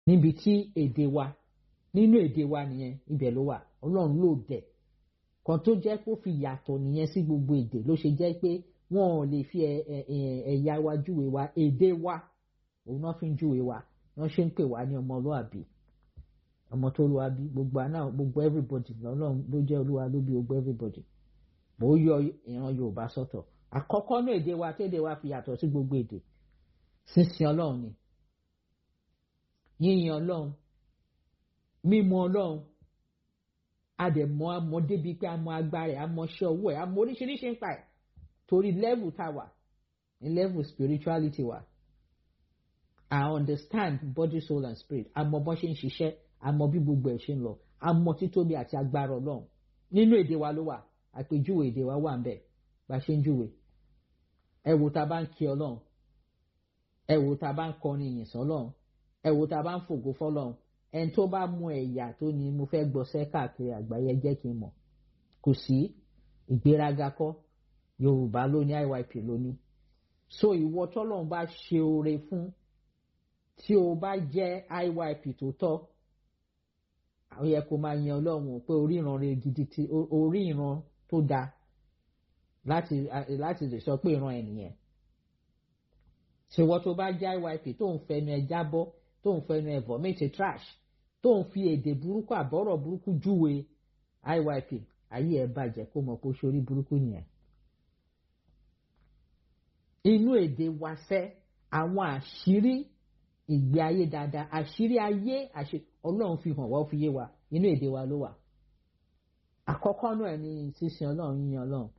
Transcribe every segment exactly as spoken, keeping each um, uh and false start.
níbi tí èdè wa nínú èdè wa nìyẹn ibẹ̀ ló wà. Ọlọ́run ló dẹ̀ kan tó jẹ́ kó fi yàtọ̀ nìyẹn sí gbogbo èdè ló ṣe jẹ́ pé wọn ò lè fi ẹ̀yà wa júwe wa èdè wa òun náà fi ń júwe wa wọ́n ṣe ń pè wá ní ọmọlúàbí ọmọ tó lùwà bí gbogbo àná gbogbo everybody lọ́lọ́run ló jẹ́ olúwa ló bí gbogbo everybody mo yọ ìran Yorùbá sọ́tọ̀ àkọ́kọ́ náà èdè wa tédè wa fi yàtọ̀ sí gbogbo èdè sísìn Ọlọ́run ni yíyan Ọlọ́run mímọ̀ Ọlọ́run àdèmọ́ àmọ́ débi pé àmọ́ agbára ẹ̀ àmọ́ ṣẹ́ owó ẹ̀ àmọ́ oríṣiríṣi ń pa ẹ̀ torí level tá a wà ní level spirituality wa I understand body soul and spirit àmọ́ bọ́n ṣe ń ṣiṣẹ́ àmọ́ bí gbogbo ẹ̀ ṣe ń lọ àmọ́ títóbi àti agbára Ọlọ́run nínú èdè wa ló wà àpèjúwe èdè wa wà ń bẹ̀ bá ṣe ń júwe ẹ wo tá a bá ń kí Ọlọ́run ẹ wo tá a bá ń kọrin ìyìn sọ́lọ́run ẹ wo tá a bá ń fògo fọ́lọ́run ẹni tó bá mú ẹ̀yà tó ní mo fẹ́ gbọ́sẹ́ káàkiri àgbáyé jẹ́ kí n mọ̀ kò sí ìgbéraga kọ́ Yorùbá ló ní I Y P ló ní so ìwọ tọ́lọ́run bá ṣe oore fún tí o bá jẹ́ I Y P tó tọ́ ó yẹ kó máa yan Ọlọ́run pé orí ìran rẹ gidi tí orí ìran tó dáa láti láti lè sọ pé ìran ẹnìyẹn ṣèwọ tó bá jẹ́ I Y P tó ń fẹnu ẹ jábọ́ tó ń fẹnu ẹ vomit trash tó ń fi èdè burúkú àbọ̀rọ̀ burúkú júwe I Y P ayé ẹ bàjẹ́ kó mọ̀ pé sórí burúkú nìyẹn. Inú èdè wa fẹ́ àwọn àṣírí ìgbé ayé dáadáa àṣírí ayé àṣírí Ọlọ́run fi hàn wá ó fi yé wa inú èdè wa ló wà. Àkọ́kọ́ náà ni sísìn Ọlọ́run yíyan Ọlọ́run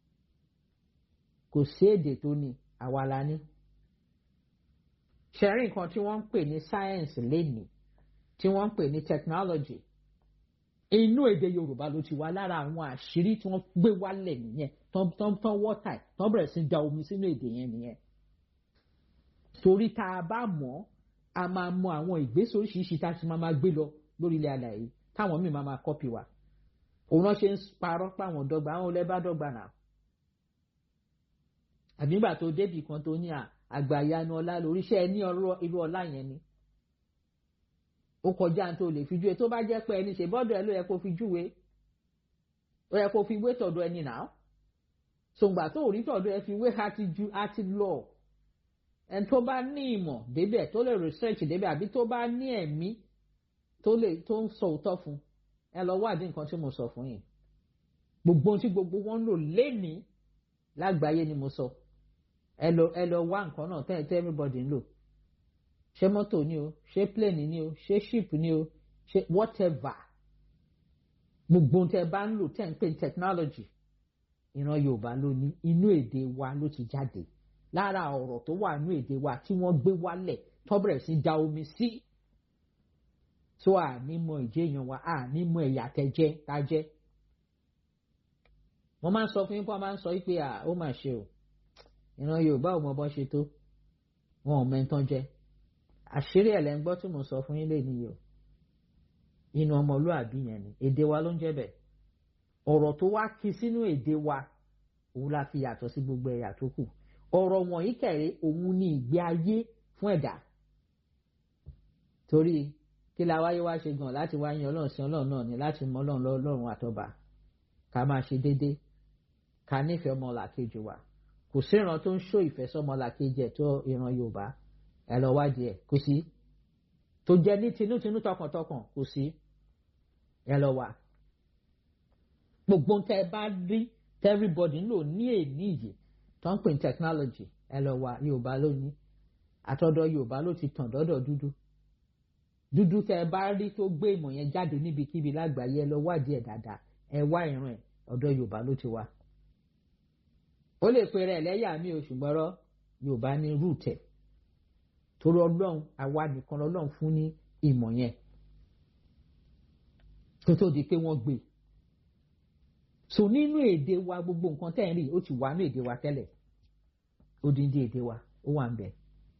kò sí èdè tó ní àwa la ní. Ṣẹ̀rí nǹkan tí wọ́n ń pè ní sáyẹ́ǹsì lénìí tí wọ́n ń pè ní technology inú èdè Yorùbá ló ti wá lára àwọn àṣírí tí wọ́n gbé wálẹ̀ nìyẹn tán tán tán wọ́tà tán bẹ̀rẹ̀ sí da omi sínú èdè yẹn nìyẹn. Torí tá a bá mọ̀ a máa mọ àwọn ìgbésẹ̀ oríṣiríṣi tá a ti máa máa gbé lọ lórí ilẹ̀ àlàyé táwọn míì máa máa kọ́pì wa. Òun náà ṣe ń parọ́ páwọn dọ́gba àwọn olè bá dọ́gba náà. Àbígbà tó débì kan tó ní à àgbàyanu ọlá lórí iṣẹ́ ní irú ọlá yẹn ni ó kọjá tó lè fi júwe tó bá jẹ́ pé ẹni ṣe bọ́dọ̀ ẹ ló yẹ kó fi júwe ó yẹ kó fi wé tọ̀dọ̀ ẹni náà ṣògbà tó rí tọ̀dọ̀ ẹ fi wé àti ju àti lọ ẹni tó bá ní ìmọ̀ débẹ̀ tó lè research débẹ̀ àbí tó bá ní ẹ̀mí tó lè tó ń sọ òótọ́ fún ẹ lọ wádìí nǹkan tí mo sọ fún yín gbogbo ohun tí gbogbo wọn ń lò lénìí lágbàáyé ni mo sọ. ẹ lọ ẹ lọ wá nǹkan náà tẹ́ tẹ́ everybody ń lò ṣé mọ́tò ni o ṣé plane ni o ṣé ship ni o ṣé whatever gbogbo tẹ́ bá ń lò tẹ́ ń pè ní technology ìran Yorùbá ló ní inú èdè wa ló ti jáde lára ọ̀rọ̀ tó wà nínú èdè wa tí wọ́n gbé wálẹ̀ tó bẹ̀rẹ̀ sí da omi sí tó à ní mọ ìjẹyàn wa à ní mọ ẹ̀yà tẹ́jẹ́ tájẹ́ wọ́n máa ń sọ fún yín pé wọ́n máa ń sọ pé à ó mà ṣe o ìran Yorùbá ò mọ bọ́ ṣe tó wọn ò mẹ́ntán jẹ́ àṣírí ẹ̀ lẹ́ ń gbọ́ tí mo sọ fún yín lé nìyí o inú ọmọlúàbí yẹn ni èdè wa ló ń jẹ́ bẹ́ẹ̀ ọ̀rọ̀ tó wá kí sínú èdè wa òun la fi yàtọ̀ sí gbogbo ẹ̀yà tó kù ọ̀rọ̀ wọ̀nyí kẹ̀ré òun ní ìgbé ayé fún ẹ̀dá torí kí la wáyé wá ṣe gan láti wá yan Ọlọ́run sí Ọlọ́run náà ni láti mọ Ọlọ́run lọ́lọ́run àtọba ká máa ṣe déédéé ká nífẹ̀ẹ́ ọmọlàkejì wa kò sí ìran tó ń ṣó ìfẹ́ sọ́mọlàkejì ẹ̀ tó ìran Yorùbá ẹ lọ wádìí ẹ̀ kò sí tó jẹ́ ní tinútinú tọkàntọkàn kò sí ẹ lọ wá gbogbo tẹ ẹ bá rí tẹ everybody ń lò ní èní yìí tó ń pè ní technology ẹ lọ wá Yorùbá ló ní àtọ̀dọ̀ Yorùbá ló ti tàn dọ́dọ̀ dúdú dúdú tẹ ẹ bá rí tó gbé ìmọ̀ yẹn jáde níbikíbi lágbàáyé ẹ lọ wádìí ẹ̀ dáadáa ẹ wá ìran ẹ̀ ọ̀dọ̀ Yorùbá ló ti wá ó lè pe rẹ̀ lẹ́yà mi ò ṣùgbọ́n rọ́ Yorùbá ní rúùtẹ̀ torí Ọlọ́run àwa nìkan lọ́lọ́run fún ní ìmọ̀ yẹn tó tó di pé wọ́n gbé so nínú èdè wa gbogbo nǹkan tẹ́ ẹ̀ ń rí ó ti wà ní èdè wa tẹ́lẹ̀ odindi èdè wa ó wà ń bẹ̀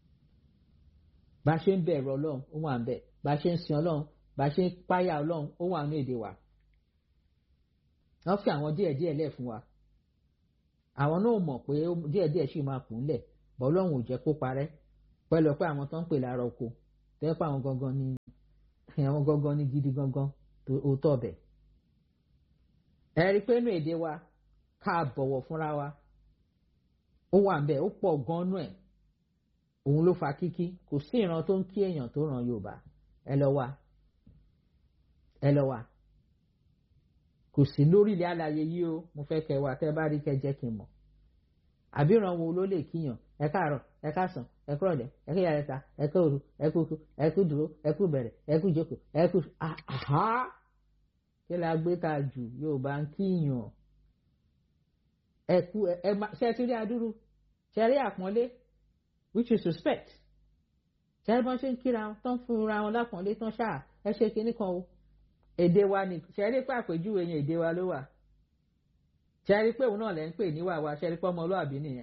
bá ṣe ń bẹ̀rù Ọlọ́run ó wà ń bẹ̀ bá ṣe ń sin Ọlọ́run bá ṣe ń páyà Ọlọ́run ó wà ní èdè wa wọ́n fi àwọn díẹ̀díẹ̀ lẹ̀ fún wa àwọn náà mọ̀ pé díẹ̀díẹ̀ sì máa kù ńlẹ̀ bọ́ Ọlọ́run ò jẹ́ kó parẹ́ pẹ̀lú pé àwọn tó ń pè lára oko tẹ́ pé àwọn gangan ni àwọn gangan ni gidi gangan tó tọ́ bẹ̀. ẹ rí i pé inú èdè wa ká bọ̀wọ̀ fúnra wa ó wà ń bẹ̀ ó pọ̀ gan-an nú ẹ̀ òun ló fa kíkí kò sí ìran tó ń kí èèyàn tó ràn Yorùbá ẹ lọ wá ẹ lọ wá kò sí lórílẹ̀ àlàyé yìí o mo fẹ́ kẹ́ wá tẹ́ bá rí kẹ́ jẹ́ kí n mọ̀ àbí ìran wo ló lè kíyàn ẹ káàárọ̀ ẹ káàsán ẹ kúrọ̀lẹ́ ẹ kí yàrá ta ẹ kú òru ẹ kú kú ẹ kú dúró ẹ kú bẹ̀rẹ̀ ẹ kú jókòó ẹ kú àhá kí la gbé ta jù Yorùbá ń kíyàn ẹ kú ẹ ṣe ti rí adúrú ṣe rí àpọ́nlé which is respect ṣe rí bọ́n ṣe ń kíra tán fúnra wọn lápọ́nlé tán ṣáà ẹ ṣe kinní kan o èdè wa ni ṣe rí pé àpèjúwe yẹn èdè wa ló wà ṣe rí pé òun náà lẹ́ ń pè níwà wa ṣe rí pé ọmọlúwàbí nìyẹn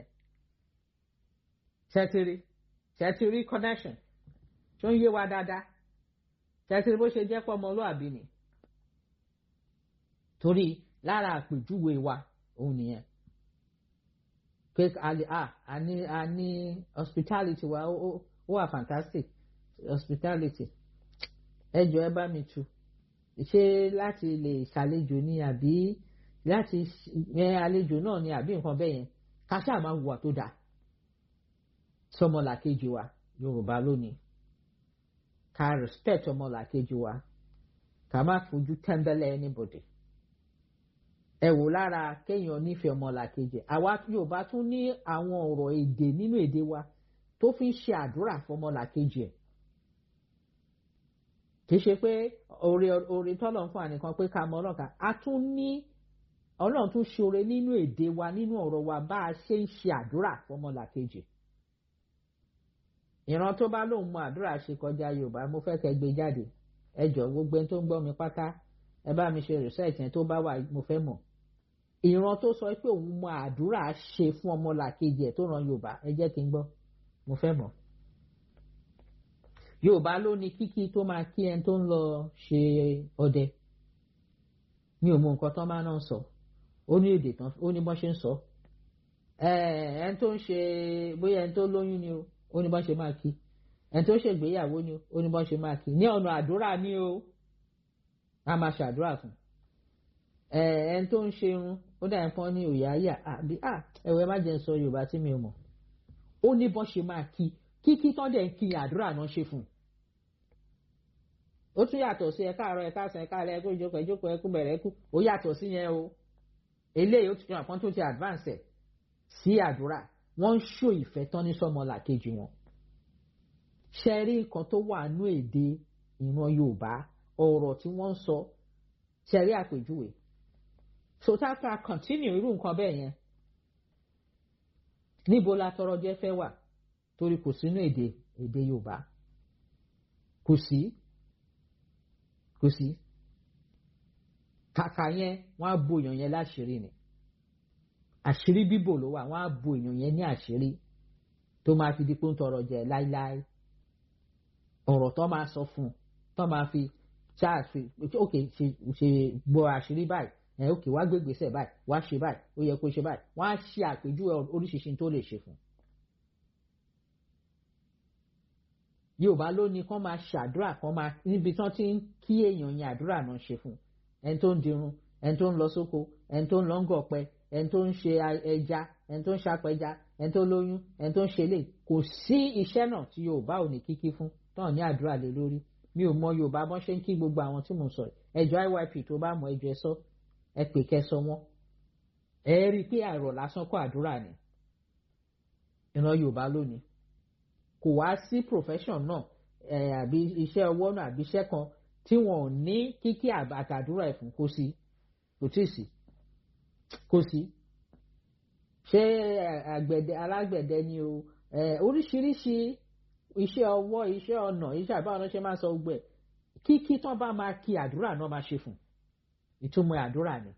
ṣe ti rí ṣe ti rí connection tó ń yé wa dáadáa ṣe ti rí bó ṣe jẹ́ pé ọmọlúwàbí ni torí lára àpèjúwe wa òun nìyẹn pé a ní a ní hospitality wa ó wà fantastic hospitality ẹ jọ̀ọ́ ẹ bá mi tu ṣé láti lè ṣàlejò ni àbí láti yẹn àlejò náà ni àbí nǹkan bẹ́ẹ̀ yẹn ká ṣáà máa hùwà tó dáa sọmọlàkejì wa Yorùbá lónìí ká respect ọmọlàkejì wa ká má fojú tẹ́ńbẹ́lẹ́ anybody ẹ wò lára kéèyàn nífẹ̀ẹ́ ọmọlàkejì àwa Yorùbá tún ní àwọn ọ̀rọ̀ èdè nínú èdè wa tó fi ń ṣe àdúrà fọmọlàkejì ẹ̀ kì í ṣe pé oore oore tọ́lọ̀ ń fún ànìkan pé ká mọ ọlọ́ka a tún ní Ọlọ́run tún ṣe oore nínú èdè wa nínú ọ̀rọ̀ wa bá a ṣe ń ṣe àdúrà fọmọlàkejì ìran tó bá lóun mọ àdúrà ṣe kọjá Yorùbá mo fẹ́ kẹ́ gbé jáde ẹ jọ̀ọ́ gbogbo ẹni tó ń gbọ́ mi pátá ẹ bá mi ṣe research yẹn tó bá wà mo fẹ́ mọ̀ ìran tó sọ pé òun mọ àdúrà ṣe fún ọmọlàkejì ẹ̀ tó ran Yorùbá ẹ jẹ́ kí n gbọ́ mo fẹ́ mọ̀ Yorùbá ló ní kíkí tó máa kí ẹni tó ń lọ ṣe ọdẹ mi ò mọ nǹkan tán máa náà sọ ó ní èdè tán ó ní bọ́n ṣe ń sọ ẹni tó ń ṣe bóyá ẹni tó lóyún ni o ó ní bọ́n ṣe máa kí ẹni tó ṣègbéyàwó ni o ó ní bọ́n ṣe máa kí ní ọ̀nà àdúrà ni o a máa ṣàdúrà fún ẹni tó ń ṣe irun ó dà nǹkan ní òyà àyà àbí ẹ̀wẹ̀ má jẹ́ ń sọ Yorùbá tí mi ò mọ̀ ó ní bọ́n ṣe máa kí kíkí tán dẹ̀ ń kí àdúrà náà ṣe fún un ó tún yàtọ̀ sí ẹ káàárọ̀ ẹ káàsán ẹ káàlẹ́ ẹ kú ìjókòó ìjókòó ẹ kú bẹ̀rẹ̀ ẹ kú ó yàtọ̀ sí yẹn o eléyìí ó ti yàn kan tó ti advance ẹ̀ sí àdúrà wọ́n ń ṣó ìfẹ́ tán ní sọ́mọlàkejì wọn ṣe rí nǹkan tó wà nú èdè ìran Yorùbá ọ̀rọ̀ tí wọ́n ń sọ ṣe rí àpèjúwe so tá a ká continue irú nǹkan bẹ́ẹ̀ yẹn níbo la tọrọ jẹ́ fẹ́ wà torí kò sínú èdè èdè Yorùbá kò sí kò sí kàkà yẹn wọ́n á bo èèyàn yẹn láṣìírí ni àṣírí bíbò ló wà wọ́n á bo èèyàn yẹn ní àṣírí tó máa fi di pé ń tọrọ jẹ láíláí ọ̀rọ̀ tó máa sọ fún un tó máa fi ṣáàṣì ok ṣe ṣe gbọ́ àṣírí báyìí ẹ̀ ok wá gbé gbèsè báyìí wá ṣe báyìí ó yẹ kó ṣe báyìí wọ́n á ṣe àpèjúwe oríṣiríṣi tó lè ṣe fún un. Yorùbá ló ní kán máa ṣàdúrà kán máa níbi tán ti ń kí èèyàn yẹn àdúrà náà ṣe fún un ẹni tó ń dirun ẹni tó ń lọ sóko ẹni tó ń lọ ń gọ̀pẹ ẹni tó ń ṣe ẹja ẹni tó ń ṣàpẹja ẹni tó lóyún ẹni tó ń ṣe lè kò sí iṣẹ́ náà tí Yorùbá ò ní kíkí fún tán ní àdúrà lé lórí mi ò mọ Yorùbá bọ́n ṣe ń kí gbogbo àwọn tí mò ń sọ ẹjọ́ I Y P tó bá mọ ẹjọ́ ẹ sọ ẹ pè kẹsọ wọn ẹ rí i pé àrọ̀ lásán kọ́ àdúrà ni ìran Yorùbá lónìí kò wá sí profession náà ẹ àbí iṣẹ́ ọwọ́ náà àbí iṣẹ́ kan tí wọn ò ní kíkí àtàdúrà ẹ̀ fún kò sí kò tí ì sí kò sí ṣé àgbẹ̀dẹ alágbẹ̀dẹ ni o oríṣiríṣi iṣẹ́ ọwọ́ iṣẹ́ ọnà iṣẹ́ àbáwọn ọ̀nà ṣe máa sọ gbẹ kíkí tán bá máa kí àdúrà náà máa ṣe fún ìtumọ̀ àdúrà ni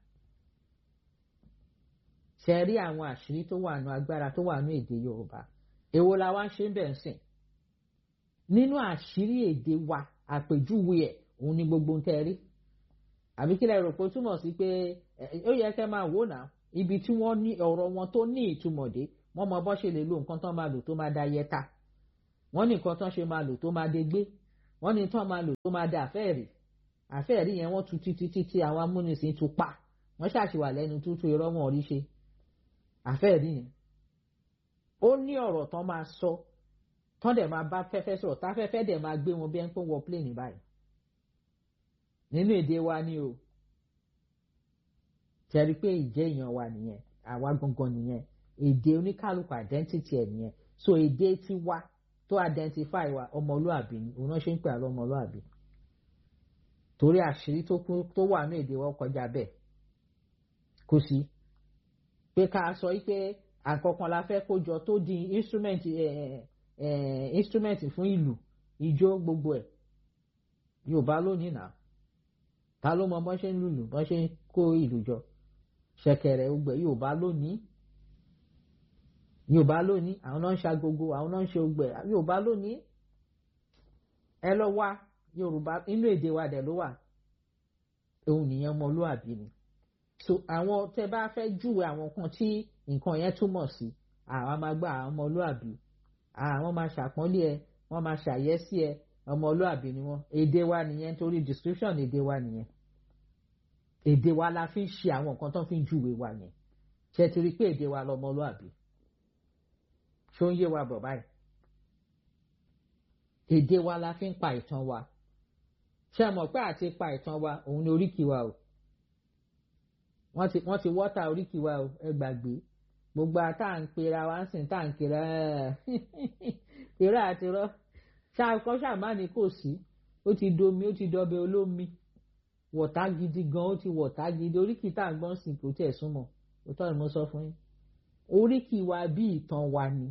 ṣe rí àwọn àṣírí tó wà nù agbára tó wà nù èdè Yorùbá èwo la wá ń ṣe ń bẹ̀ ń sìn nínú àṣírí èdè wa àpèjúwe ẹ̀ òun ni gbogbo ń tẹ́ rí àbí kí lẹ rò pé ó túmọ̀ sí pé ó yẹ kẹ́ máa wò náà ibi tí wọ́n ní ọ̀rọ̀ wọn tó ní ìtumọ̀ dé wọ́n mọ bọ́ ṣe lè lo nǹkan tán máa lò tó máa da yẹta wọ́n ní nǹkan tán ṣe máa lò tó máa de gbé wọ́n ní tán máa lò tó máa da àfẹ́ẹ̀rí àfẹ́ẹ̀rí yẹn wọ́n tu títí títí àwọn amúnisìn tún pa wọ́n ṣàṣìwà lẹ́nu tútù irọ́ wọn rí ṣe àfẹ́ẹ̀rí yẹn ó ní ọ̀rọ̀ tán máa sọ tán dẹ̀ máa bá fẹ́fẹ́ sọ̀rọ̀ táfẹ́fẹ́ dẹ̀ máa gbé wọn bí ẹni pé wọ pléènì báyìí nínú èdè wa ni o tẹ̀rí pé ìjẹ́ èèyàn wa nìyẹn àwa gangan nìyẹn èdè oníkálukú identity ẹ̀ nìyẹn so èdè tiwa tó identify wa ọmọlúàbí ni òun náà ṣe ń pè àlọ́ ọmọlúàbí torí àṣírí tó wà ní èdè wa kọjá bẹ́ẹ̀ kò sí pé ká sọ pé àkọ́kàn la fẹ́ kójọ tó di instrument eh, eh, instrument fún ìlú ijó gbogbo ẹ̀ Yorùbá lónìí náà ta ló mọ bọ́n ṣe ń lùlù bọ́n ṣe ń kó ìlú jọ ṣẹ̀kẹ̀rẹ̀ ogbẹ Yorùbá lónìí Yorùbá lónìí àwọn náà ń ṣàgógó àwọn náà ń ṣe ogbẹ Yorùbá lónìí ẹ lọ wá Yorùbá inú èdè wa dẹ̀ ló wà òun nìyẹn ọmọlúàbí ni so àwọn tẹ bá fẹ́ júwe àwọn kan tí nǹkan yẹn túmọ̀ sí àwọn máa gbà àwọn ọmọlúàbí àwọn máa ṣàpọ́nlé ẹ wọ́n máa ṣàyẹ́sí ẹ ọmọlúàbí ni wọ́n èdè wa nìyẹn torí description èdè wa nìyẹn èdè wa la fi ń ṣe àwọn nǹkan tó fi ń júwe wa yẹn ṣe ti rí pé èdè wa lọmọlúàbí ṣó ń yé wa bọ̀ báyìí èdè wa la fi ń pa ìtàn wa ṣe mọ̀ pé àti pa ìtàn wa òun ni oríkì wa o wọ́n ti wọ́n ti wọ́ta oríkì wa o ẹ gbàgbé gbogbo àtà ń pera wa ń sìn tá ń kera ìrà àti rọ ṣàkọ́ ṣàmánì kò sí ó ti domi ó ti dọbẹ̀ olómi wọ̀tá gidi gan ó ti wọ̀tá gidi oríkì tá à ń gbọ́n sìn kò tẹ̀ súnmọ́ òótọ́ ni mo sọ fún yín oríkì wa bí ìtàn wa ni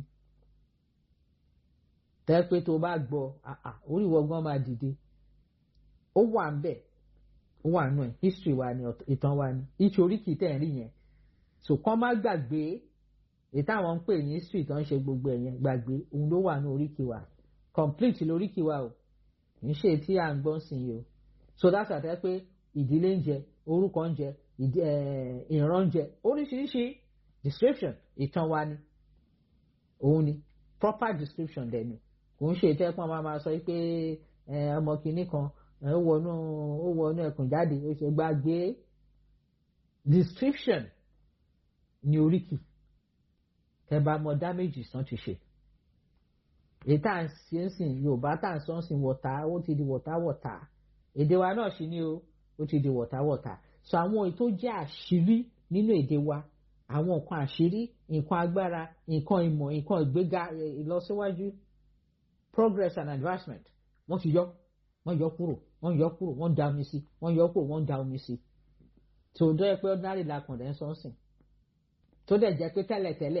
tẹ́ pé tó bá gbọ́ orí ìwọ gan máa dìde ó wà ń bẹ̀ ó wà nù ẹ̀ history wa ni ìtàn wa ni ìṣe oríkì tẹ̀ ń rí yẹn so kán má gbàgbé èyí táwọn ń pè ní history tó ń ṣe gbogbo ẹ̀yẹn gbàgbé òun ló wà ní oríkì wa complete lóríkì wa o kì í ṣe tí à ń gbọ́n sìn yìí o so that's why pé ìdílé ń jẹ orúkọ ń jẹ ìran ń jẹ oríṣiríṣi description ìtàn wa ni òun ni proper description dẹ̀ ni kò ń ṣe ìtẹ́pọ̀n máa máa sọ pé ọmọ kìíní kan ó wọnú ó wọnú ẹkùn jáde ó ṣe gbàgbé description ní oríkì ẹ bá mọ dáméjì sàn ti ṣe èyí tá à ń ṣe ń sìn Yorùbá tá à ń sọ ń sìn wọ̀tá ó ti di wọ̀táwọ̀tá èdè wa náà sì ni o ó ti di wọ̀táwọ̀tá so àwọn èyí tó jẹ́ àṣírí nínú èdè wa àwọn nǹkan àṣírí nǹkan agbára nǹkan ìmọ̀ nǹkan ìgbéga ìlọsíwájú progress and advancement wọ́n ti yọ wọ́n yọ kúrò wọ́n yọ kúrò wọ́n da omi sí wọ́n yọ kúrò wọ́n da omi sí tó dọ́ ẹ pé ordinary lakùndẹ̀ ń sọ́nsìn tó dẹ̀ jẹ́ pé tẹ́lẹ̀tẹ́lẹ̀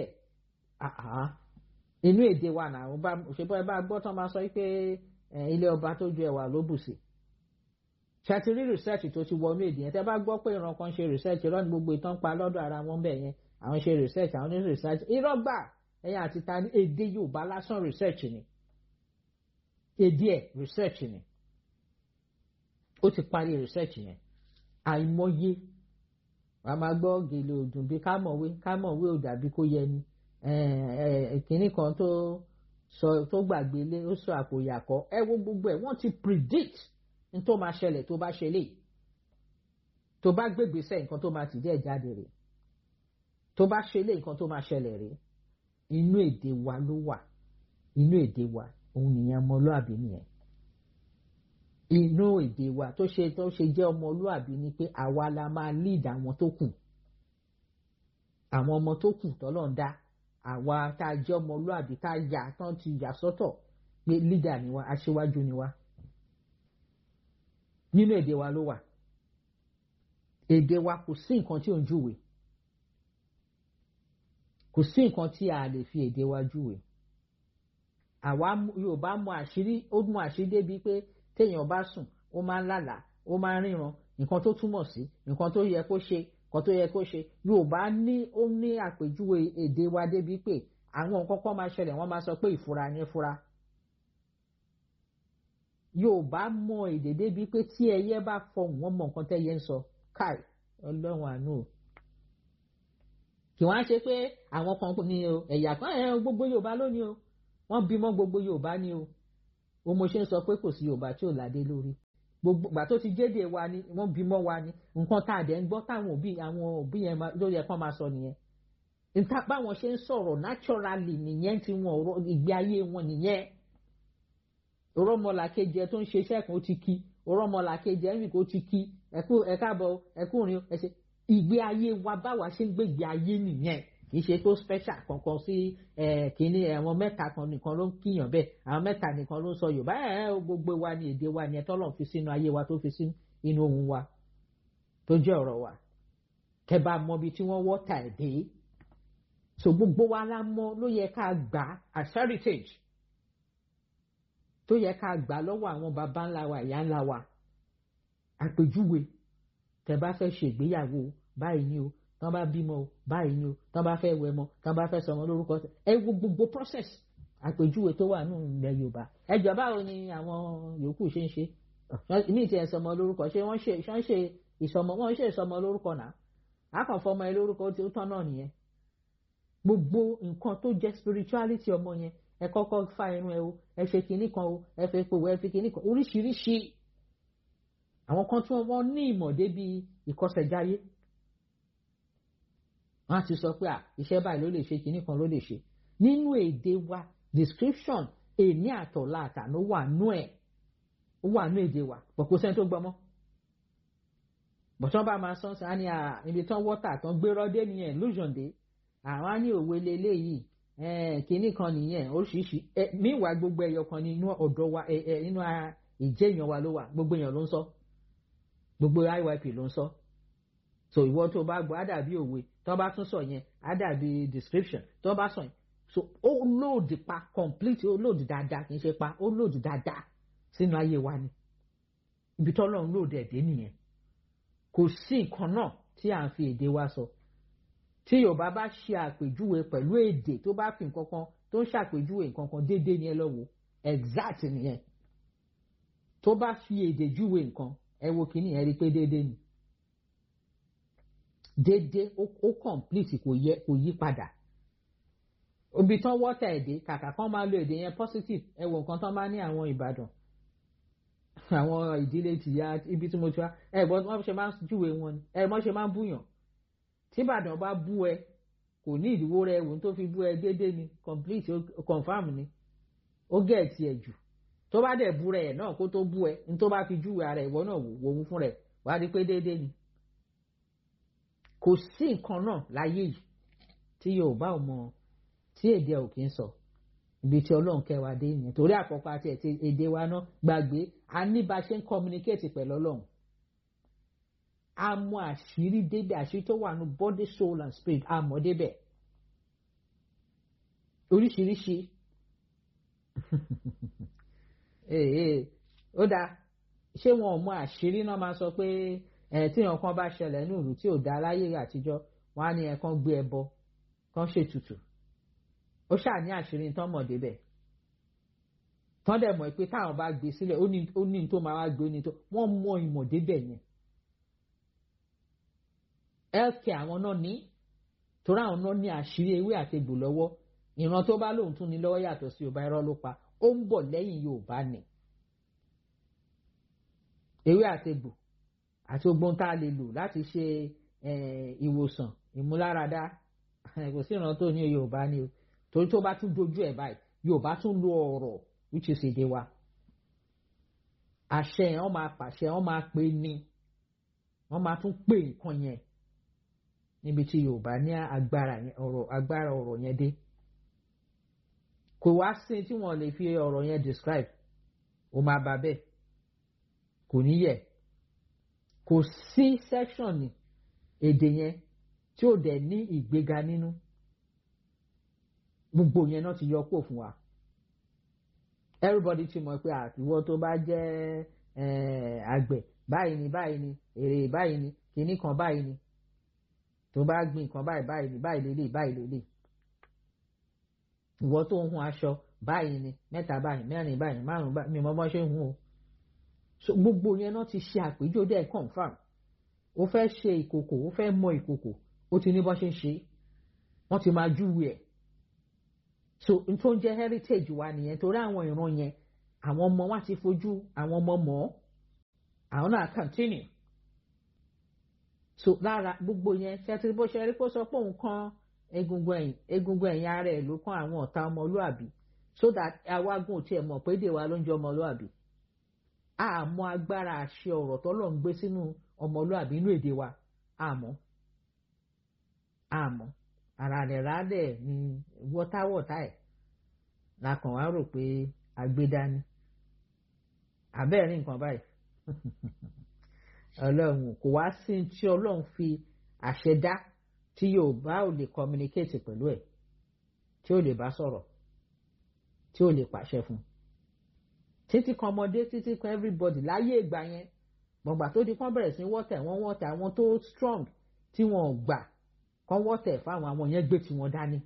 inú èdè wa náà òṣèbọ ẹ bá gbọ́ tán máa sọ pé ilé ọba tó ju ẹwà ló bùsì ṣàtìrí research tó ti wọnú èdè yẹn tẹ́ bá gbọ́ pé ìran kan ṣe research irọ́ ní gbogbo ìtàn pa lọ́dọ̀ ara wọn bẹ̀ yẹn àwọn ṣe research àwọn ní research irọ́ gbà ẹ̀yìn àti ta ní èdè Yorùbá lásán research ni èdè ẹ̀ research ni ó ti parí research yẹn àìmọye wàá máa gbọ́ gèlè òdùn bí kámọ̀wé kámọ̀wé ò dàbí kó yẹ ni kínní kan tó sọ tó gbàgbé lé ó sọ àpòyàkọ́ ẹ wo gbogbo ẹ̀ wọ́n ti predict ní tó máa ṣẹlẹ̀ tó bá ṣẹlẹ̀ tó bá gbégbèsè nǹkan tó máa tì díẹ̀ jáde rè tó bá ṣẹlẹ̀ nǹkan tó máa ṣẹlẹ̀ rè inú èdè wa ló wà inú èdè wa òun nìyẹn ọmọlúàbí nìyẹn inú èdè wa tó ṣe tó ṣe jẹ́ ọmọlúàbí ni pé àwa la máa lead àwọn tó kù àwọn ọmọ tó kù tọ́lọ́ ń dá àwa tá a jẹ́ ọmọlúàbí tá a yà tán ti yà sọ́tọ̀ pé leader ni wa aṣíwájú ni wa nínú èdè wa ló wà èdè wa kò sí nǹkan tí ò ń júwe kò sí nǹkan tí a lè fi èdè wa júwe àwa Yorùbá mọ àṣírí ó mọ àṣírí débi pé téèyàn bá sùn ó máa ń lálàá ó máa ń ríran nǹkan tó túmọ̀ sí nǹkan tó yẹ kó ṣe nǹkan tó yẹ kó ṣe Yorùbá ní ó ní àpèjúwe èdè wa débi pé àwọn nǹkan kan máa ṣẹlẹ̀ wọ́n máa sọ pé ìfura ni ìfura Yorùbá mọ èdè débi pé tí ẹyẹ bá fọhùn wọ́n mọ nǹkan tẹ́yẹ ń sọ káì Ọlọ́run àánú o kì wọ́n á ṣe pé àwọn kan ní o ẹ̀yà kan ẹ̀ gbogbo Yorùbá lónìí o wọ́n bímọ gbogbo Yorùbá ni o o mo ṣe ń sọ pé kò sí Yorùbá tí ò ládé lórí gbogbo ìgbà tó ti jéde wa ni wọ́n bímọ wa ni nǹkan tá a dẹ̀ ń gbọ́ táwọn òbí àwọn òbí yẹn ló yẹ kán máa sọ nìyẹn níta báwọn ṣe ń sọ̀rọ̀ naturally nìyẹn tí wọn ọ̀rọ̀ ìgbé ayé wọn nìyẹn òrọ́mọlà kejì ẹ tó ń ṣe iṣẹ́ kan ó ti kí òrọ́mọlà kejì ẹ nìkan ó ti kí ẹkú ẹkáàbọ̀ ẹkùnrin ẹsẹ ìgbé ayé wa báwa ṣe ń gbé ìgbé ayé nìyẹn kì í ṣe tó special kankan sí ẹ kínní àwọn mẹ́ta kan nìkan ló ń kíyàn bẹ́ẹ̀ àwọn mẹ́ta nìkan ló ń sọ Yorùbá ẹ gbogbo wa ni èdè wa ni ẹ tọ́lọ̀ fi sínú ayé wa tó fi sí inú ohun wa tó jẹ́ ọ̀rọ̀ wa kẹ́ bá mọ ibi tí wọ́n wọ́ta ẹ̀ dé so gbogbo wa la mọ̀ ló yẹ ká gbà as heritage tó yẹ ká gbà lọ́wọ́ àwọn baba ńlá wa ìyá ńlá wa àpèjúwe tẹ́ bá fẹ́ ṣègbéyàwó báyìí ni o tán bá bímọ o báyìí ni o tán bá fẹ́ wẹmọ tán bá fẹ́ sọmọ lórúkọ ẹ wo gbogbo process àpèjúwe tó wà nínú ilẹ̀ Yorùbá ẹjọ́ báwo ni àwọn yòókù ṣe ń ṣe ní ìtì ẹ̀sọmọ lórúkọ ṣé wọ́n ṣe ṣe ṣe ìsọmọ wọ́n ṣe ìsọmọ lórúkọ náà àkànfọmọ ẹ lórúkọ tí ó tán náà nìyẹn gbogbo nǹkan tó jẹ́ spirituality ọmọ yẹn ẹ kọ́kọ́ fa irun ẹ o ẹ ṣe kinní kan o ẹ fẹ́ pòwò ẹ fi kinní kan oríṣiríṣi àwọn kan tí wọ́n ní ìmọ̀ débi ìkọsẹ̀jáyé wọ́n á ti sọ pé à iṣẹ́ báyìí ló lè ṣe kinní kan ló lè ṣe nínú èdè wa description èní àtọ̀lá àtànú wà nú ẹ̀ ó wà nú èdè wa pọ̀ kó sẹ́ni tó gbọ́mọ́ bọ̀tán bá máa sọ́n sí á ní à ibi tán wọ́tà tán gbérọ́ dé nìyẹn lójúǹde àwọn á ní òwe leléyìí kinní kan nìyẹn oríṣiríṣi míwàá gbogbo ẹyọ kan nínú ọ̀dọ̀ wa nínú ìjẹ́yàn wa ló wà gbogbo èèyàn ló ń sọ gbogbo I Y P ló ń sọ so ìwọ tó bá gbọ́ á dàbí òwe tó bá tún sọ yẹn á dàbí description tó bá sọ yẹn so ó lòdì pa complete ó lòdì dáadáa kì í ṣe pa ó lòdì dáadáa sínú ayé wa ni ibi tó lọ́run lòdì ẹ̀dẹ́ nìyẹn kò sí nǹkan náà tí à ń fi èdè wa sọ tí Yorùbá bá ṣe àpèjúwe pẹ̀lú èdè tó bá fi nǹkan kan tó ń ṣàpèjúwe nǹkan kan déédéé ni ẹ lọ́wọ́ exact nìyẹn tó bá fi èdè júwe nǹkan ẹ wo kìíní ẹ rí i pé déédéé ni déédéé ó complete kò yẹ kò yí padà òbí tán wọ́tà èdè kàkà kan máa lo èdè yẹn positive ẹ wo nǹkan tán máa ní àwọn Ìbàdàn àwọn ìdílé tìyá ibi tí mo ti wá ẹ gbọ́ wọ́n ṣe máa ń júwe wọn ni ẹ mọ́ ṣe máa ń búyàn tí Ìbàdàn bá bú ẹ kò ní ìdíwó rẹ wò tó fi bú ẹ déédéé ni complete confam ni ó gẹ̀ẹ́tì ẹ̀ jù tó bá dẹ̀ bú rẹ̀ náà kó tó bú ẹ ní tó bá fi júwe ara ìwọ náà wò wò fún rẹ̀ wá rí pé déédéé ni kò sí nǹkan náà láyé yìí tí Yorùbá ò mọ tí èdè ò kì í sọ ibi tí Ọlọ́run kẹwàá dé yẹn torí àkọ́kọ́ àti ẹ̀tí èdè wa náà gbàgbé a ní bá ṣe ń communicate pẹ̀lú Ọlọ́run a mọ àṣírí débẹ̀ àṣírí tó wà ní body soul and spirit a mọ̀ débẹ̀ oríṣiríṣi ó dáa ṣé wọn ò mọ àṣírí náà máa sọ pé ẹ tí nǹkan bá ṣẹlẹ̀ ní ìlú tí ò dá láyé àtijọ́ wọn á ní ẹ̀kan gbé ẹbọ kan ṣètùtù ó ṣáà ní àṣírí tán mọ̀ débẹ̀ tán dẹ̀ mọ̀ pé táwọn bá gbé sílẹ̀ ó ní tó máa wá gbé ní tó wọ́n mọ ìmọ̀ débẹ̀ yẹn healthcare àwọn náà ní torí àwọn náà ní àṣírí ewé àti egbò lọ́wọ́ ìran tó bá lóun tún ní lọ́wọ́ yàtọ̀ sí Yorùbá irọ́ ló pa ó ń bọ̀ lẹ́yìn Yorùbá ni ewé àti egbò àti ogbon tá a lè lò láti ṣe ìwòsàn ìmúláradá kò sí ìran tó ní Yorùbá ni o torí tó bá tún dojú ẹ̀ báyìí Yorùbá tún lo ọ̀rọ̀ which is èdè wa àṣẹ yẹn wọ́n máa pàṣẹ wọ́n máa pè ní wọ́n máa tún pè nǹkan yẹn níbi tí Yorùbá ní agbára yẹn ọ̀rọ̀ agbára ọ̀rọ̀ yẹn dé kò wá sí tí wọ́n lè fi ọ̀rọ̀ yẹn describe ó máa bá bẹ́ẹ̀ kò ní yẹ kò sí section ní èdè yẹn tí ò dẹ̀ ní ìgbéga nínú gbogbo yẹn náà ti yọ kó fún wa everybody ti mọ̀ pé àtiwọ́ tó bá jẹ́ àgbẹ̀ báyìí ni báyìí ni èrè báyìí ni kinní kan báyìí ni tó bá gbìn nǹkan báyìí báyìí ni báyìí lélẹ̀ báyìí lélẹ̀ ìwọ tó ń hun aṣọ báyìí ni mẹ́ta báyìí mẹ́rin báyìí márùn báyìí mi mọ́ bọ́ ṣe ń hun o so gbogbo yẹn náà ti ṣe àpéjọ dẹ́ confam ó fẹ́ ṣe ìkòkò ó fẹ́ mọ ìkòkò ó ti ní bọ́ ṣe ń ṣe wọ́n ti máa júwe ẹ̀ so n tó ń jẹ́ heritage wa nìyẹn torí àwọn ìran yẹn àwọn ọmọ wa ti fojú àwọn ọmọ mọ́ àwọn náà continue so lára gbogbo yẹn ṣẹ́tí bó ṣe rí kó sọ pé òun kan egungun ẹ̀yìn egungun ẹ̀yìn ara ẹ̀ ló kàn àwọn ọ̀tá ọmọlúàbí so that awágùn tiẹ̀ mọ̀ pé èdè wa ló ń jẹ́ ọmọlúàbí àmọ́ agbára àṣẹ ọ̀rọ̀ tọ́lọ̀ ń gbé sínú ọmọlúàbí inú èdè wa àmọ́ àmọ́ ara rẹ̀ rádẹ̀ ní wọ́táwọ́tá ẹ̀ lákàn wá rò pé agbédání àbẹ́ẹ̀rí nǹkan báyìí ọlọ́run kò wá sí tí ọlọ́run fi àṣẹ dá tí Yorùbá ò lè communicate pẹ̀lú ẹ̀ tí ò lè bá sọ̀rọ̀ tí ò lè pàṣẹ fún títí kan ọmọdé títí kan everybody láyé ìgbà yẹn gbọ̀ngbà tó di kán bẹ̀rẹ̀ sí wọ́tẹ̀ wọ́n wọ́tẹ̀ àwọn tó strong tí wọ́n ò gbà kán wọ́tẹ̀ fáwọn àwọn yẹn gbé tí wọ́n dání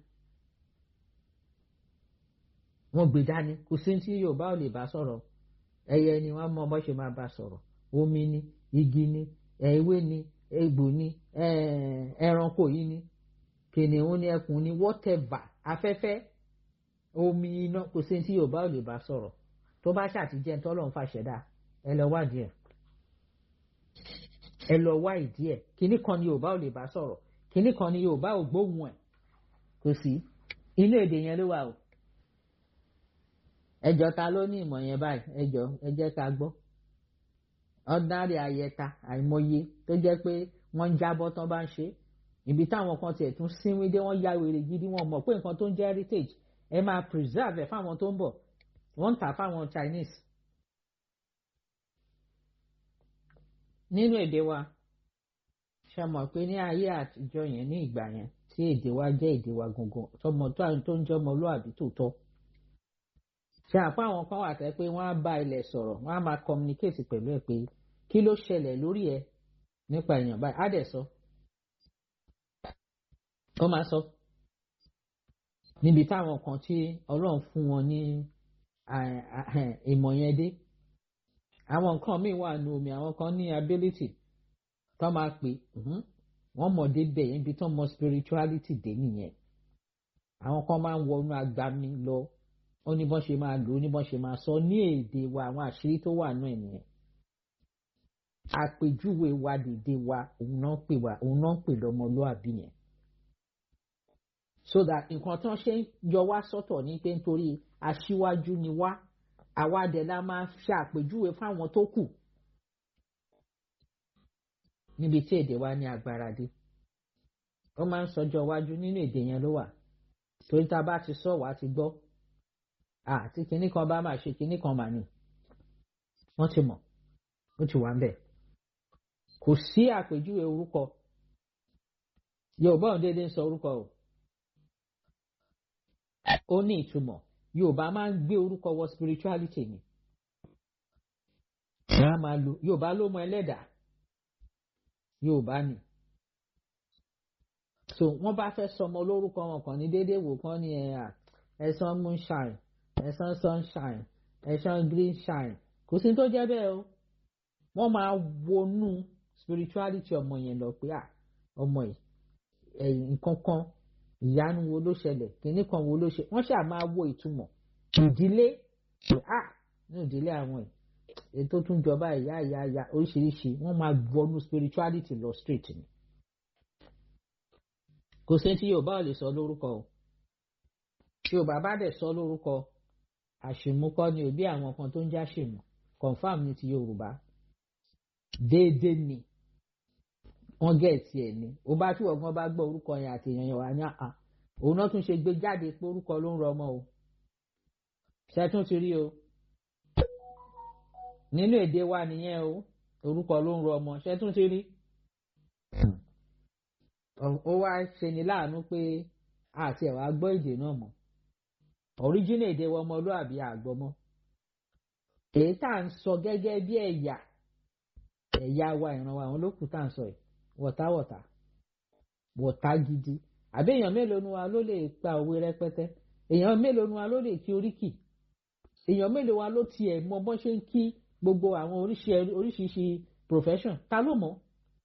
wọ́n gbé dání kò sí tí Yorùbá ò lè bá sọ̀rọ̀ ẹyẹ ni wọ́n mọ bó ṣe máa bá sọ̀rọ̀ omi ni igi ni ewé ni egbò ni ẹranko yìí ni kìnìún ni ẹkùn ni whatever afẹ́fẹ́ omi iná kò sí tí Yorùbá ò lè bá sọ̀rọ̀ tó bá ṣàtijẹ́ tọ́lọ́run fàṣẹdá ẹ lọ wádìí ẹ̀ ẹ lọ wá ìdí ẹ̀ kíní kan ni Yorùbá ò lè bá sọ̀rọ̀ kíní kan ni Yorùbá ò gbóhùn ẹ̀ kò sí inú èdè yẹn ló wà o ẹjọ́ ta ló ní ìmọ̀ yẹn báyìí ẹjọ́ ẹ jẹ́ ká gbọ́ ordinary ayẹta àìmọye tó jẹ́ pé wọ́n ń jábọ́ tán bá ń ṣe ibi táwọn kan tiẹ̀ tún sínwín dé wọ́n ya wèrè gidi wọ́n mọ̀ pé nǹkan tó ń jẹ́ heritage ẹ máa preserve ẹ̀ fáwọn tó ń bọ̀ wọ́n ń tà fáwọn Chinese. nínú èdè wa ṣe mọ̀ pé ní ayé àtijọ́ yẹn ní ìgbà yẹn tí èdè wa jẹ́ èdè wa gangan tọmọ tó ń jẹ́ ọmọlúàbí tòótọ́ ṣe àpá àwọn kan wà tẹ́ pé wọ́n á bá ilẹ̀ sọ̀rọ̀ wọ́n á máa communicate pẹ̀lú ẹ̀ pé kí ló ṣẹlẹ̀ lórí ẹ̀ nípa èèyàn báyìí á dẹ̀ sọ ó máa sọ níbi táwọn kan tí Ọlọ́run fún wọn ní ìmọ̀ yẹn dé àwọn nǹkan míì wà nù omi àwọn kan ní ability tó máa pè wọ́n mọ̀ dé bẹ̀ yẹn ibi tó mọ spirituality dé nìyẹn àwọn kan máa ń wọnú agbami lọ ó ní bọ́n ṣe máa lò ó ní bọ́n ṣe máa sọ ní èdè wa àwọn àṣírí tó wà nù ẹ̀ nìyẹn àpèjúwe wa dèdè wa òun náà pè wá òun náà pè lọ́mọlúàbí yẹn so that nǹkan tó ń ṣe ń yọ wá sọ́tọ̀ ní pé nítorí aṣíwájú ni wá àwa dẹ̀ la máa ṣe àpèjúwe fáwọn tó kù níbi tí èdè wa ní agbára dé ó máa ń sọjọ́ iwájú nínú èdè yẹn ló wà torí tá a bá ti sọ wá ti gbọ́ àti kinní kan bá máa ṣe kinní kan mà ní wọ́n ti mọ̀ ó ti wà ń bẹ̀ kò sí àpèjúwe orúkọ Yorùbá òun déédéé ń sọ orúkọ o ó ní ìtumọ̀ Yorùbá máa ń gbé orúkọ wọ spirituality ni wọ́n á máa lo Yorùbá ló mọ ẹlẹ́dàá Yorùbá ni so wọ́n bá fẹ́ sọmọ lórúkọ wọn kàn ní déédéé wò kán ní ẹ̀ ẹ̀sán moonshine ẹ̀sán sunshine ẹ̀sán green shine kò sí tó jẹ́ bẹ́ẹ̀ o wọ́n máa wọnú spirituality ọmọ yẹn lọ pé à ọmọ yìí ẹ̀yìn nǹkan kan ìyanu wo ló ṣẹlẹ̀ kìnní kan wo ló ṣe wọ́n ṣáà máa wo ìtumọ̀ ìdílé pé à ní ìdílé àwọn ẹ̀ ètò tún jọba ìyá ìyá ìyá oríṣiríṣi wọ́n máa wọnú spirituality lọ straight ni kò sí tí Yorùbá ò lè sọ lórúkọ o tí Yorùbá bá dẹ̀ sọ lórúkọ àṣìmúkọ́ ni òbí àwọn kan tó ń já ṣìmù confam ní ti Yorùbá déédéé ni wọ́n gẹ̀ẹ́sì ẹ̀ ni ó bá tí ọgbọ́n bá gbọ́ orúkọ yẹn àti èèyàn yẹn wà ní àá òun náà tún ṣe gbé jáde pé orúkọ ló ń rọ ọmọ o ṣẹ́tún ti rí o nínú èdè wa nìyẹn o orúkọ ló ń rọ ọmọ ṣẹ́tún ti rí ó wá ṣe ni láàánú pé àti ẹ̀wà gbọ́ èdè náà mọ́ ọ̀ríjínà èdè wa ọmọlúàbí àgbọ́mọ́ èyí tá à ń sọ gẹ́gẹ́ bí ẹ̀yà ẹ̀yà wa ìran wa àwọn olókùn tá à ń sọ yìí wọ̀táwọ̀tá wọ̀tá gidi àbí èèyàn mélòó nu wa ló lè pa òwe rẹpẹtẹ èèyàn mélòó nu wa ló lè kí oríkì èèyàn mélòó wa ló tiẹ̀ mọ bọ́n ṣe ń kí gbogbo àwọn oríṣiríṣi profession ta ló mọ̀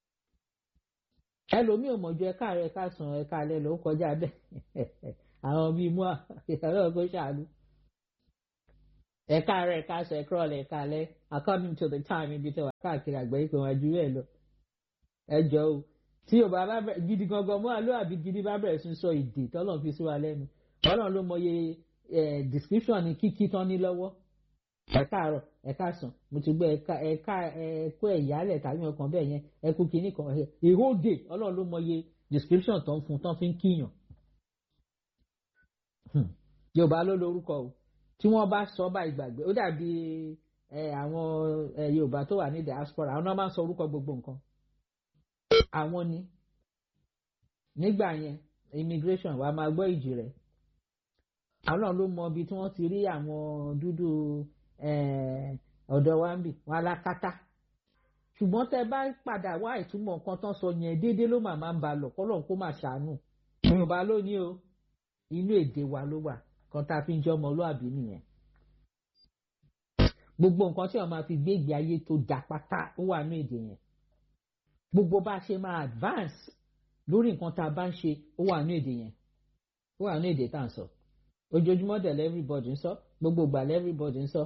ẹlòmíì ò mọ̀ ju ẹ̀ka rẹ̀ ká sàn ẹ̀ka alẹ́ ló kọjá bẹ́ẹ̀ àwọn bíi mú ìyàrá ọgọ́ ṣàánú ẹ̀ka rẹ̀ ẹ̀ka sọ ẹ̀kọ́ ọ̀lẹ̀ ẹ̀ka alẹ́ according to the time ibi tẹ̀ wá káàkiri àgbáyé pé wọ́n ju ẹ̀ lọ. ẹ jọ o tí yorùbá bá bẹ̀rẹ̀ gidi gangan mọ́ àlọ́ àbí gidi bá bẹ̀rẹ̀ sí sọ èdè tọ́lọ́run fi sí wa lẹ́nu ọlọ́run ló mọye description ní kíkí tán ní lọ́wọ́ ẹ̀ka àárọ̀ ẹ̀ka sàn mo ti gbọ́ ẹ̀ka ẹ̀ka ẹ̀kọ́ ẹ̀yálẹ̀ tàbí ọkàn bẹ́ẹ̀ yẹn ẹ̀kú kìíní kan ìhóde ọlọ́run ló mọye description tán fún tán fi ń kíyàn. yorùbá ló lórúkọ o tí wọ́n bá sọ bá ìgbàgbé ó dàbí àwọn yorùbá tó wà ní diaspora àwọn náà máa ń sọ orúkọ gbogbo nǹkan àwọn ni nígbà yẹn immigration wa máa gbọ́ ìjì rẹ̀ àwọn náà ló mọ ibi tí wọ́n ti rí àwọn dúdú ọ̀dọ̀ wa ń bì wọn alákátá ṣùgbọ́n tẹ́ bá padà wá ìtumọ̀ nǹkan tán sọ yẹn déédéé ló máa ń ba lọ kọ́lọ́n kó máa ṣàánú yorùbá ló ní o inú èdè wa ló wà kan tá a fi ń jẹ́ ọmọlúàbí nìyẹn gbogbo nǹkan tí wọ́n máa fi gbé ìgbé ayé tó dá pátá ó wà ní èdè yẹn gbogbo bá a ṣe máa advance lórí nǹkan tá a bá ń ṣe ó wà ní èdè yẹn ó wà ní èdè tá à ń sọ ojoojúmọ́ dẹ̀ everybody ń sọ gbogbo ìgbà everybody ń sọ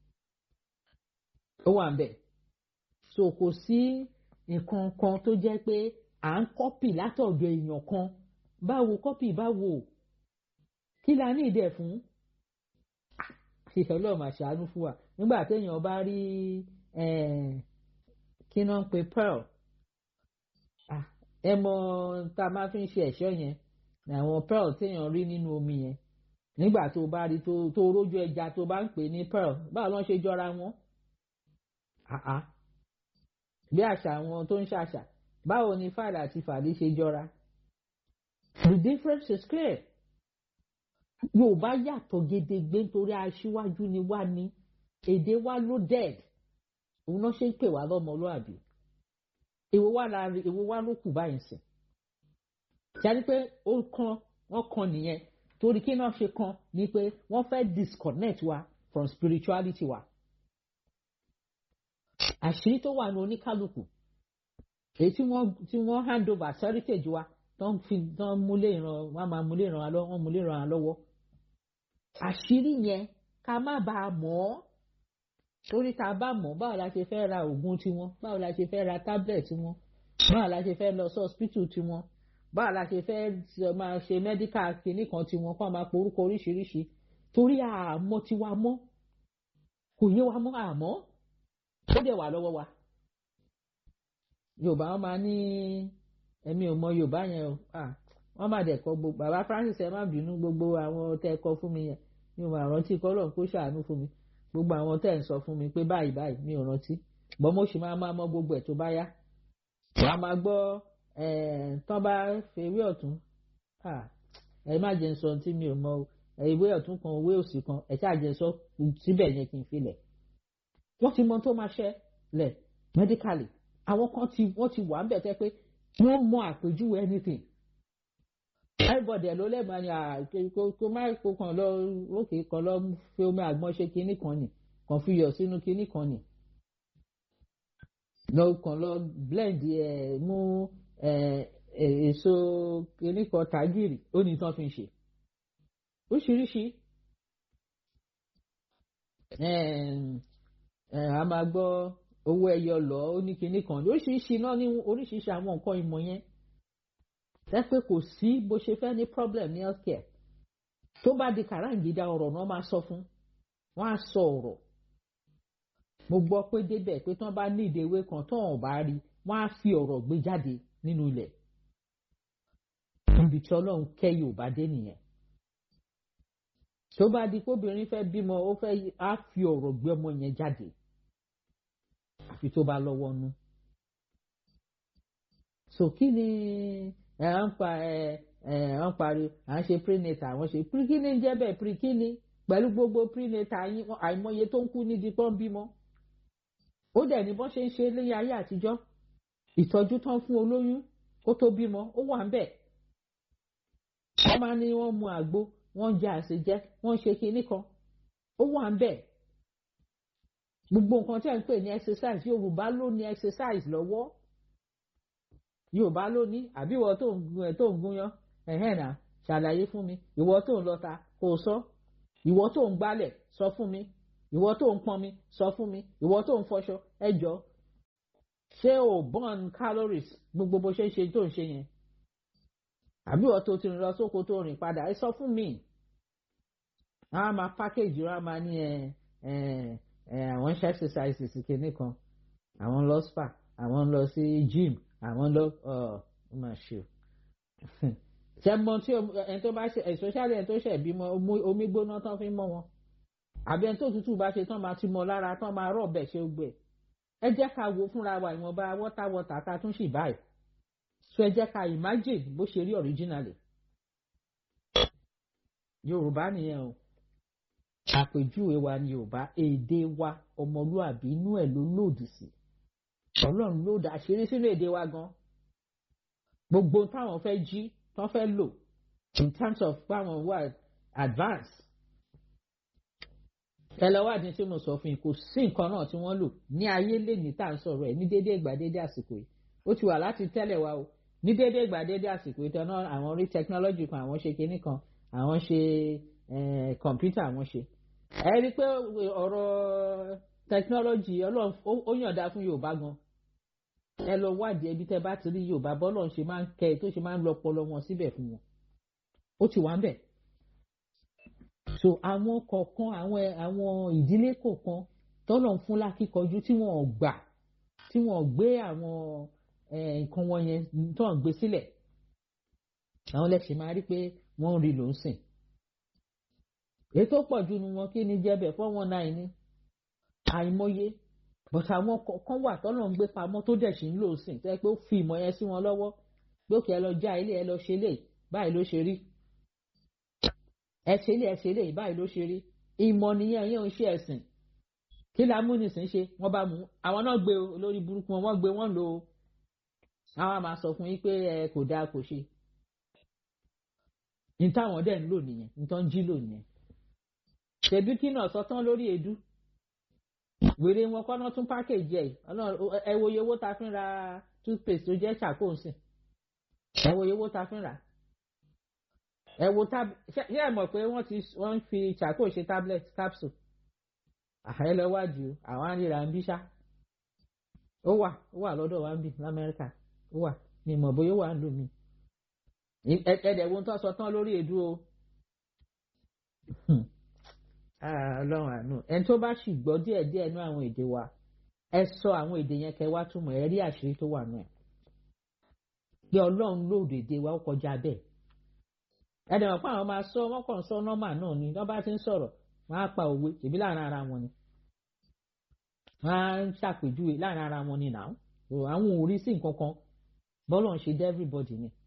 ó wà ń bẹ̀ so kò sí nǹkan kan tó jẹ́ pé à ń kọ́pì látọ̀dọ̀ èèyàn kan báwo kọ́pì báwo kí la ní ìdẹ̀ fún ṣiṣẹ́ ọlọ́run àṣàánú fún wa nígbà téèyàn bá rí kí náà ń pe pearl ẹ mọ tá a máa fi ń ṣe ẹ̀ṣọ́ yẹn àwọn pearl téèyàn rí nínú omi yẹn nígbà tó bá rí tó tó rójú ẹja tó bá ń pè ní pearl báwo ló ń ṣe jọra wọn bí àṣà àwọn tó ń ṣàṣà báwo ni fàlà àti fàlì ṣe jọra the difference is clear yorùbá yàtọ̀ gedegbe nítorí aṣíwájú ni wá ní èdè wa ló dead òun náà ṣe ń pè wá lọ́mọlúàbí èwo wá la èwo wá ló kù báyìí sìn jáde pé ó kan wọ́n kan nìyẹn torí kí náà ṣe kan ni pé wọ́n fẹ́ disconnect wa from spirituality wa àṣírí tó wà ní oníkálukú èyí tí wọ́n tí wọ́n hand over heritage wa tó ń fi tó ń múlé ìran wọ́n máa múlé ìran wa lọ́wọ́ wọ́n múlé ìran wa lọ́wọ́ àṣírí yẹn ká má bàa mọ̀ ọ́ torí tá a bá mọ̀ báwo la ṣe fẹ́ ra oògùn tiwọn báwo la ṣe fẹ́ ra tablet tiwọn báwo la ṣe fẹ́ lọ sí hospital tiwọn báwo la ṣe fẹ́ máa ṣe medical clinic kan tiwọn kó máa porúkọ oríṣiríṣi torí àmọ́ tiwa mọ́ kò yé wa mọ́ àmọ́ ó dẹ̀ wà lọ́wọ́ wa yorùbá wọn máa ní ẹ̀mí ò mọ yorùbá yẹn o wọ́n máa dẹ̀ kọ́ gbogbo bàbá Francis ẹ má bínú gbogbo àwọn tẹ́ ẹ kọ́ fún mi yẹn mi ò máa rántí kọ́ lọ́n kó ṣàánú fún mi gbogbo àwọn tẹ́ ẹ̀ ń sọ fún mi pé báyìí báyìí mi ò rántí bọ́n mo sì máa máa mọ gbogbo ẹ̀ tó bá yá wàá máa gbọ́ tán bá fèwé ọ̀tún ẹ má jẹ́ sọ tí mi ò mọ ìwé ọ̀tún kan ìwé òsì kan ẹ̀ ṣáà jẹ́ sọ síbẹ̀ yẹn kí n filẹ̀ wọ́n ti mọ tó máa ṣẹlẹ̀ medically àwọn kan ti wọ́n ti wà ń bẹ̀ tẹ́ pé wọ́n mọ àpèjúwe anything everybody ẹ̀ ló lẹ́ẹ̀ma ni kó má kó kàn lọ òkè kan lọ fi omi àgbọn ṣe kinní kan nì kàn fi yọ̀ sínú kinní kan nì lọ kàn lọ blend ẹ̀ mú èso kinní kan tàgìrì ó ní tán fi ń ṣe oríṣiríṣi a máa gbọ́ owó ẹyọ lọ ó ní kinní kan oríṣiríṣi náà ní oríṣiríṣi àwọn nǹkan ìmọ̀ yẹn ẹ pé kò sí bó ṣe fẹ́ ní problem ní healthcare tó bá di kàráǹgídá ọ̀rọ̀ náà máa sọ fún wọn á sọ ọ̀rọ̀ mo gbọ́ pé débẹ̀ pé tán bá ní ìdèwé kan tán ò bá rí wọn á fi ọ̀rọ̀ gbé jáde nínú ilẹ̀ ibi tí ọlọ́run kẹ́ Yorùbá dé nìyẹn tó bá di kóbìnrin fẹ́ bímọ ó fẹ́ á fi ọ̀rọ̀ gbé ọmọ yẹn jáde àfi tó bá lọ́wọ́ nú so kí ni ẹ ń pa ẹ ẹ ń parí à ń ṣe prenatal àwọn ṣe pre kí ni ń jẹ́ bẹ́ẹ̀ pre kí ni pẹ̀lú gbogbo prenatal yín àìmọye tó ń kú nídìí pọ́n bímọ ó dẹ̀ ní bọ́n ṣe ń ṣe lẹ́yìn ayé àtijọ́ ìtọ́jú tán fún olóyún kó tó bímọ ó wà ń bẹ̀ wọ́n máa ní wọ́n mu àgbo wọ́n jẹ àṣejẹ wọ́n ṣe kinní kan ó wà ń bẹ̀ gbogbo nǹkan tí a ń pè ní exercise Yorùbá ló ní exercise lọ́wọ́ Yorùbá ló ní àbí ìwọ tó ń gun ẹ tó ń gúnyán ẹ̀hẹ́n náà ṣàlàyé fún mi ìwọ tó ń lọta kò sọ ìwọ tó ń gbálẹ̀ sọ fún mi ìwọ tó ń pọn mi sọ fún mi ìwọ tó ń fọṣọ ẹ jọ ṣé o burn calories gbogbo bó ṣe ń ṣe tó ń ṣe yẹn àbí ìwọ tó ti rìn lọ sóko tó rìn padà ẹ sọ fún mi àwọn máa package wọn máa ní ẹ ẹ ẹ àwọn ṣe exercises kìíní kan àwọn lọ spa àwọn lọ sí gym àwọn lọ ọ ọ máa ṣe o ṣe mọ tí ẹni tó bá ṣe especially ẹni tó ṣe bímọ omi gbóná tán fi mọ wọn àbí ẹni tó tútù bá ṣe tán máa ti mọ lára tán máa rọ̀ bẹ̀ ṣe gbẹ ẹ jẹ́ ká wo fúnra wa ìwọ̀nba water water ká tún ṣì báyìí so ẹ jẹ́ ká imagine bó ṣe rí originally Yorùbá nìyẹn o àpèjúwe wa ní Yorùbá èdè wa ọmọlúàbí inú ẹ̀ ló lòdì sí Ọlọ́run ló dá àṣírí sínú èdè wa gan gbogbo táwọn fẹ́ jí tán fẹ́ lò in terms of báwọn wà advance ẹlẹ́wàdí tí mo sọ fún yín kò sí nǹkan náà tí wọ́n lò ní ayé lẹ́ni tá à ń sọ̀rọ̀ ẹ̀ ní déédéé ìgbà déédéé àsìkò yìí ó ti wà láti tẹ́lẹ̀ wa o ní déédéé ìgbà déédéé àsìkò yìí tán náà àwọn rí technology kan àwọn ṣe kinní kan àwọn ṣe kọ̀ǹpútà àwọn ṣe ẹ rí i pé ọ̀rọ̀ technology Ọlọ́run ó yànda fún Yorùbá gan ẹ lọ wádìí ẹbí tẹ́ bá ti rí Yorùbá bọ́lọ̀ ṣe máa ń kẹ́ tó ṣe máa ń lọ ọpọlọ wọn síbẹ̀ fún wọn ó ti wà ń bẹ̀ so àwọn kọ̀ọ̀kan àwọn àwọn ìdílé kọ̀ọ̀kan tọ́lọ̀ ń fún lákìkọjú tí wọ́n gbà tí wọ́n gbé àwọn nǹkan wọn yẹn tó ń gbé sílẹ̀ àwọn lẹ́sìn máa rí pé wọ́n ń rí ló ń sìn èyí tó pọ̀ jù nu wọn kí ni jẹ́ bẹ̀ four one nine ní àìmọye but àwọn kan wà tọ́lọ̀ ń gbé pamọ́ tó dẹ̀ sì ń lò sìn tẹ́ pé ó fi ìmọ̀ yẹn sí wọn lọ́wọ́ lókè ẹ lọ já ilé ẹ lọ ṣe lè báyìí ló ṣe rí ẹ ṣe lè ẹ ṣe lè báyìí ló ṣe rí ìmọ̀ nìyẹn yẹn ń ṣe ẹ̀sìn kí la mú nísìn ṣe wọ́n bá mú àwọn náà gbé olórí burúkú wọn wọ́n gbé wọ́n lò ó àwọn máa sọ fún yín pé ẹ kò dáa kò ṣe ní táwọn dẹ̀ ń lò nìyẹn ní tó ń jí lò nìyẹn ṣèbí kí náà sọ tán lórí èédú wèrè wọn kọ́nà tún pákéjì ẹ̀ ẹ wo iye owó ta fi ń ra toothpaste tó jẹ́ ṣàkóso ẹ wo iye owó ta fi ń rà ẹ wo tab ṣé ẹ mọ̀ pé wọ́n ti wọ́n fi ṣàkóso ṣe tablet capsule ààrẹ lọ wájú àwọn àríra ń bí ṣá ó wà ó wà lọ́dọ̀ wa ń bí lamẹ́ríkà ó wà ní ìmọ̀ bóyá ó wà ń lò mí ẹ̀ẹ́dẹ̀ wo ń tọ́ sọ tán lórí èédú o ọlọ́run àánú ẹni tó bá sì gbọ́ díẹ̀ díẹ̀ nú àwọn èdè wa ẹ sọ àwọn èdè yẹn kẹ́ wá túmọ̀ ẹ rí àṣírí tó wà nù ẹ̀ bí ọlọ́run lòdì èdè wa ó kọjá bẹ́ẹ̀ ẹ̀ẹ́dẹ̀ mọ̀ pé àwọn máa sọ wọ́n kàn sọ nọ́mà náà ni wọ́n bá ti ń sọ̀rọ̀ wọ́n á pa òwe tèmi láàrin ara wọn ni wọ́n á ń ṣàpèjúwe láàrin ara wọn ni nà àwọn ò rí sí nǹkan kan bọ́lọ̀ ń ṣe dé everybody ni